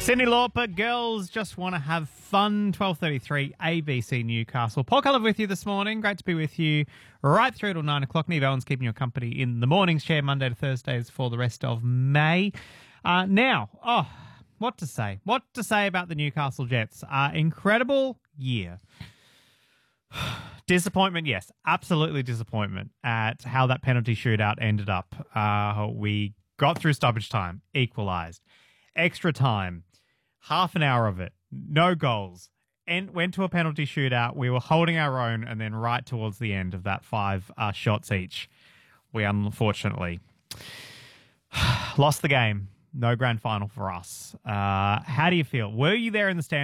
Cyndi Lauper, Girls Just Want to Have Fun, 12:33, ABC Newcastle. Paul Cullen with you this morning. Great to be with you right through till 9 o'clock. Neve Owen's keeping you company in the mornings chair, Monday to Thursdays for the rest of May. What to say? What to say about the Newcastle Jets? Incredible year. Disappointment, yes. Absolutely disappointment at how that penalty shootout ended up. We got through stoppage time, equalised. Extra time, half an hour of it, no goals, and went to a penalty shootout. We were holding our own, and then right towards the end of that 5 shots each, we unfortunately lost the game. No grand final for us. How do you feel? Were you there in the stand?